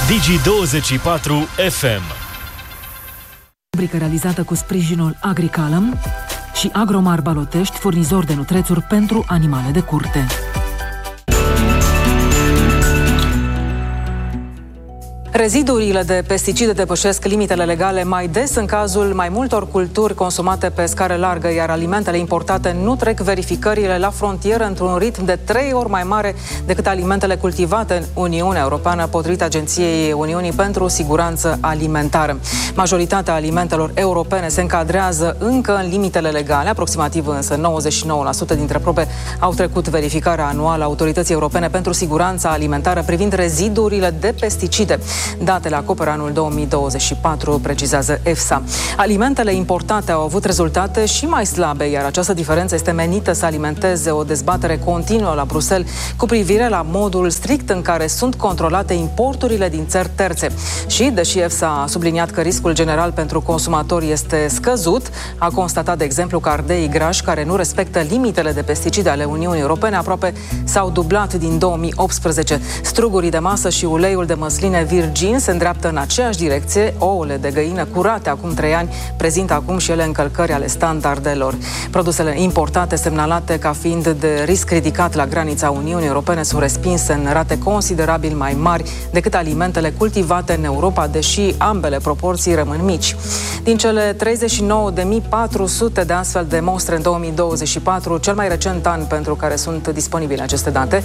Digi24 FM. Rubrică realizată cu sprijinul Agricalam și Agromar Balotești, furnizor de nutrețuri pentru animale de curte. Rezidurile de pesticide depășesc limitele legale mai des în cazul mai multor culturi consumate pe scară largă, iar alimentele importate nu trec verificările la frontieră într-un ritm de 3 ori mai mare decât alimentele cultivate în Uniunea Europeană, potrivit Agenției Uniunii pentru Siguranță Alimentară. Majoritatea alimentelor europene se încadrează încă în limitele legale, aproximativ însă 99% dintre probe au trecut verificarea anuală a Autorității Europene pentru Siguranța Alimentară privind rezidurile de pesticide. Datele acoperă anul 2024, precizează EFSA. Alimentele importate au avut rezultate și mai slabe, iar această diferență este menită să alimenteze o dezbatere continuă la Bruxelles cu privire la modul strict în care sunt controlate importurile din țări terțe. Și, deși EFSA a subliniat că riscul general pentru consumatori este scăzut, a constatat, de exemplu, că ardeii grași care nu respectă limitele de pesticide ale Uniunii Europene aproape s-au dublat din 2018. Strugurii de masă și uleiul de măsline virgin se îndreaptă în aceeași direcție. Ouăle de găină curate acum 3 ani prezintă acum și ele încălcări ale standardelor. Produsele importate semnalate ca fiind de risc ridicat la granița Uniunii Europene sunt respinse în rate considerabil mai mari decât alimentele cultivate în Europa, deși ambele proporții rămân mici. Din cele 39.400 de astfel de mostre în 2024, cel mai recent an pentru care sunt disponibile aceste date,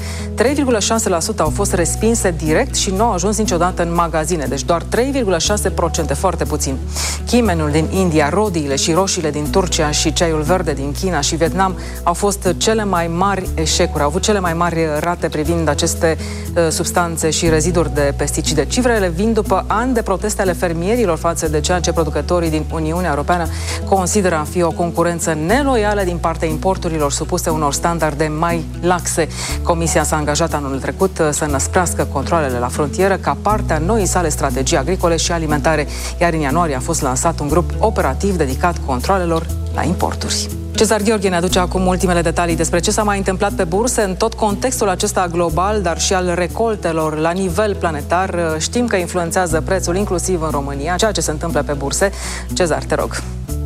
3,6% au fost respinse direct și nu au ajuns niciodată în magazine, deci doar 3,6%, foarte puțin. Chimenul din India, rodiile și roșiile din Turcia și ceaiul verde din China și Vietnam au fost cele mai mari eșecuri, au avut cele mai mari rate privind aceste substanțe și reziduri de pesticide. Cifrele vin după ani de proteste ale fermierilor față de ceea ce producătorii din Uniunea Europeană consideră a fi o concurență neloială din partea importurilor supuse unor standarde mai laxe. Comisia s-a angajat anul trecut să năsprească controalele la frontieră ca parte a noii sale strategii agricole și alimentare, iar în ianuarie a fost lansat un grup operativ dedicat controalelor la importuri. Cezar Gheorghe ne aduce acum ultimele detalii despre ce s-a mai întâmplat pe burse în tot contextul acesta global, dar și al recoltelor la nivel planetar. Știm că influențează prețul inclusiv în România, ceea ce se întâmplă pe burse. Cezar, te rog.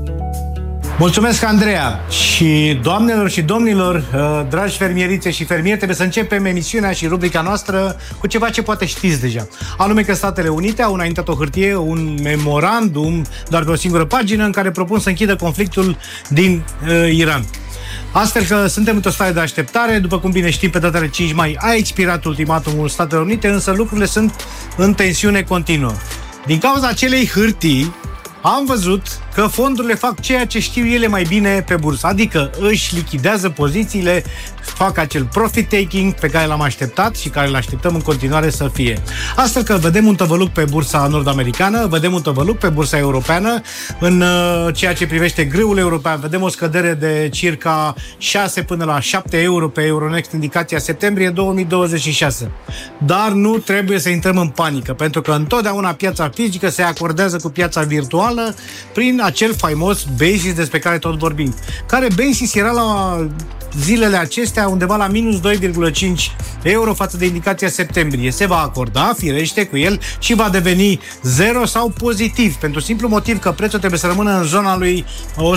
Mulțumesc, Andreea! Și doamnelor și domnilor, dragi fermierițe și fermieri, trebuie să începem emisiunea și rubrica noastră cu ceva ce poate știți deja. Anume că Statele Unite au înaintat o hârtie, un memorandum, doar pe o singură pagină, în care propun să închidă conflictul din Iran. Astfel că suntem într-o stare de așteptare. După cum bine știm, pe datele 5 mai a expirat ultimatumul Statelor Unite, însă lucrurile sunt în tensiune continuă. Din cauza acelei hârtii, am văzut că fondurile fac ceea ce știu ele mai bine pe bursă, adică își lichidează pozițiile, fac acel profit taking pe care l-am așteptat și care îl așteptăm în continuare să fie. Astfel că vedem un tăvăluc pe bursa nord-americană, vedem un tăvăluc pe bursa europeană, în ceea ce privește grâul european, vedem o scădere de circa 6 până la 7 euro pe Euronext, indicația septembrie 2026. Dar nu trebuie să intrăm în panică, pentru că întotdeauna piața fizică se acordează cu piața virtuală prin acel faimos basis despre care tot vorbim. Care basis era la zilele acestea undeva la minus 2,5 euro față de indicația septembrie. Se va acorda, firește, cu el și va deveni zero sau pozitiv, pentru simplu motiv că prețul trebuie să rămână în zona lui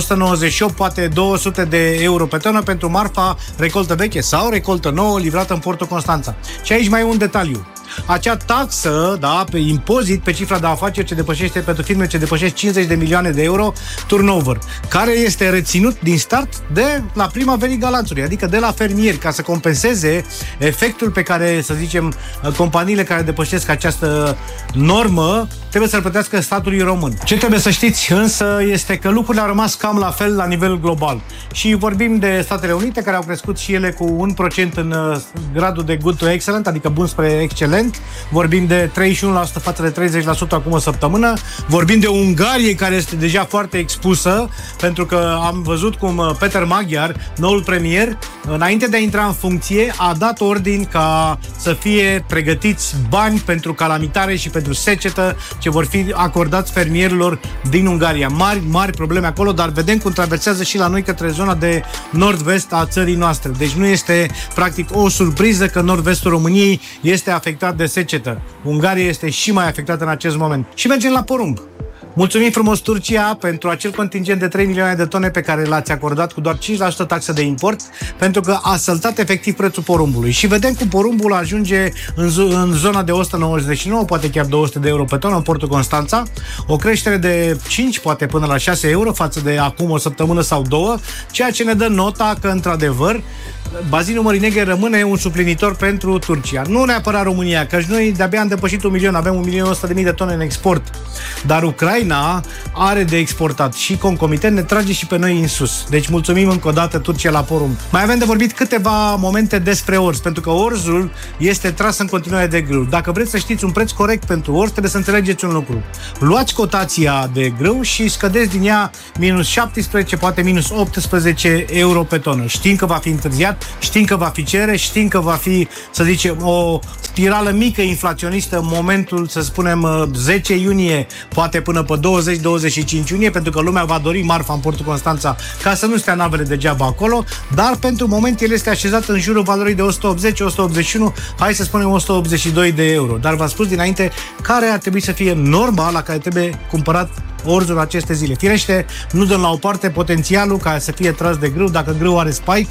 198, poate 200 de euro pe tonă pentru marfa recoltă veche sau recoltă nouă livrată în portul Constanța. Și aici mai e un detaliu. Acea taxă, da, pe impozit pe cifra de afaceri ce depășește pentru firme ce depășesc 50 de milioane de euro turnover, care este reținut din start de la prima verigă lanțului, adică de la fermieri, ca să compenseze efectul pe care, să zicem, companiile care depășesc această normă trebuie să-l plătească statului român. Ce trebuie să știți însă este că lucrurile au rămas cam la fel la nivel global. Și vorbim de Statele Unite, care au crescut și ele cu 1% în gradul de good to excellent, adică bun spre excelent. Vorbim de 31% față de 30% acum o săptămână. Vorbim de Ungarie, care este deja foarte expusă, pentru că am văzut cum Peter Magyar, noul premier, înainte de a intra în funcție, a dat ordin ca să fie pregătiți bani pentru calamitare și pentru secetă, ce vor fi acordați fermierilor din Ungaria. Mari probleme acolo, dar vedem cum traversează și la noi către zona de nord-vest a țării noastre. Deci nu este practic o surpriză că nord-vestul României este afectat de secetă. Ungaria este și mai afectată în acest moment. Și mergem la porumb. Mulțumim frumos Turcia pentru acel contingent de 3 milioane de tone pe care l-ați acordat cu doar 5% taxă de import, pentru că a săltat efectiv prețul porumbului. Și vedem cum porumbul ajunge în zona de 199, poate chiar 200 de euro pe tonă în portul Constanța, o creștere de 5, poate până la 6 euro față de acum o săptămână sau două, ceea ce ne dă nota că, într-adevăr, bazinul Mării Negre rămâne un suplinitor pentru Turcia. Nu neapărat România, că noi de-abia am depășit 1 milion, avem 1.100.000 de tone în export. Dar Ucraina are de exportat și concomitent ne trage și pe noi în sus. Deci mulțumim încă o dată Turcia la porumb. Mai avem de vorbit câteva momente despre orz, pentru că orzul este tras în continuare de grâu. Dacă vreți să știți un preț corect pentru orz, trebuie să înțelegeți un lucru. Luați cotația de grâu și scădeți din ea minus 17, poate minus 18 euro pe tonă. Știm că va fi întârziat, știm că va fi cerere, știm că va fi, să zicem, o spirală mică inflaționistă în momentul, să spunem, 10 iunie, poate până pe 20-25 iunie, pentru că lumea va dori marfa în portul Constanța ca să nu stea navele degeaba acolo, dar pentru moment el este așezat în jurul valorii de 180-181, hai să spunem 182 de euro. Dar v-am spus dinainte care ar trebui să fie norma la care trebuie cumpărat orzul aceste zile. Firește, nu dăm la o parte potențialul ca să fie tras de grâu, dacă grâu are spike,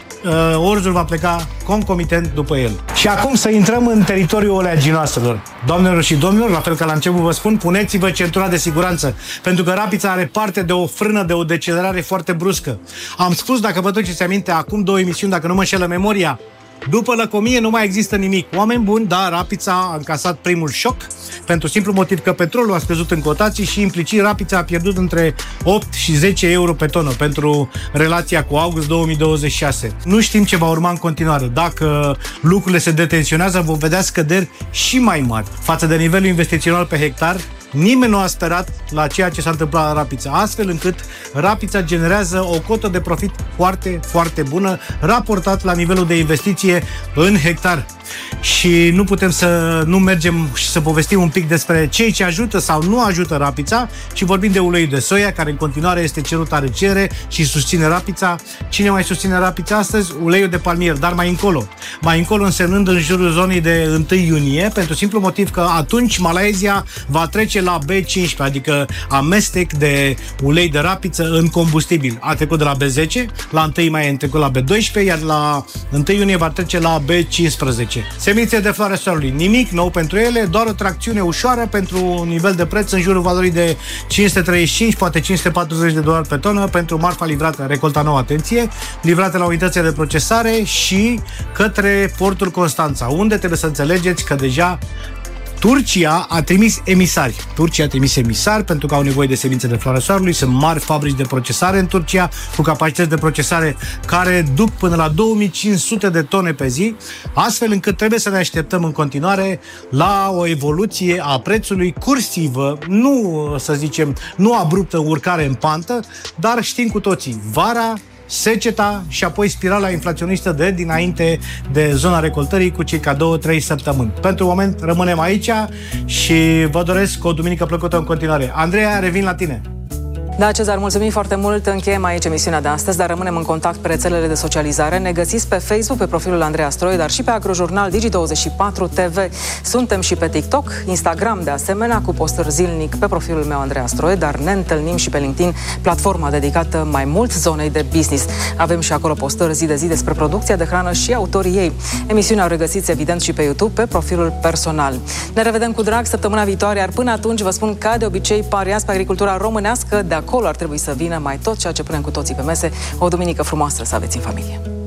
orzul va pleca concomitent după el. Și acum să intrăm în teritoriul oleaginoaselor. Doamnelor și domnilor, la fel ca la început vă spun, puneți-vă centura de siguranță, pentru că Rapița are parte de o frână, de o decelerare foarte bruscă. Am spus, dacă vă duceți aminte, acum 2 emisiuni, dacă nu mă înșelă memoria, după lăcomie nu mai există nimic. Oameni buni, dar Rapița a încasat primul șoc, pentru simplu motiv că petrolul a scăzut în cotații și implicit Rapița a pierdut între 8 și 10 euro pe tonă pentru relația cu august 2026. Nu știm ce va urma în continuare. Dacă lucrurile se detensionează, vom vedea scăderi și mai mari față de nivelul investițional pe hectar. Nimeni nu a sperat la ceea ce s-a întâmplat la Rapița, astfel încât Rapița generează o cotă de profit foarte, foarte bună, raportat la nivelul de investiție în hectar. Și nu putem să nu mergem și să povestim un pic despre cei ce ajută sau nu ajută Rapița, ci vorbim de uleiul de soia, care în continuare este cerut, are cerere și susține Rapița. Cine mai susține Rapița astăzi? Uleiul de palmier, dar mai încolo însemnând în jurul zonei de 1 iunie, pentru simplu motiv că atunci Malaysia va trece la B15, adică amestec de ulei de rapiță în combustibil. A trecut de la B10, la 1 mai a trecut la B12, iar la 1 iunie va trece la B15. Semințe de floarea soarelui, nimic nou pentru ele, doar o tracțiune ușoară pentru un nivel de preț în jurul valorii de 535, poate 540 de dolari pe tonă pentru marfa livrată, recolta nouă, atenție, livrată la unitățile de procesare și către portul Constanța, unde trebuie să înțelegeți că deja Turcia a trimis emisari. Turcia a trimis emisari pentru că au nevoie de semințe de floarea soarelui. Sunt mari fabrici de procesare în Turcia cu capacități de procesare care duc până la 2500 de tone pe zi, astfel încât trebuie să ne așteptăm în continuare la o evoluție a prețului cursivă, nu, să zicem, nu abruptă, urcare în pantă, dar știm cu toții, vara, seceta și apoi spirala inflaționistă de dinainte de zona recoltării cu circa 2-3 săptămâni. Pentru moment rămânem aici și vă doresc o duminică plăcută în continuare. Andreea, revin la tine. Da, Cezar, mulțumim foarte mult. Încheiem aici emisiunea de astăzi, dar rămânem în contact pe rețelele de socializare. Ne găsiți pe Facebook, pe profilul Andreea Stroie, dar și pe Agrojurnal Digi24 TV. Suntem și pe TikTok, Instagram de asemenea, cu postări zilnic pe profilul meu Andreea Stroie, dar ne întâlnim și pe LinkedIn, platforma dedicată mai mult zonei de business. Avem și acolo postări zi de zi despre producția de hrană și autorii ei. Emisiunea o regăsiți evident și pe YouTube, pe profilul personal. Ne revedem cu drag săptămâna viitoare, iar până atunci vă spun, ca de obicei, pariați pe agricultura românească, de acolo ar trebui să vină mai tot ceea ce punem cu toții pe mese. O duminică frumoasă să aveți în familie.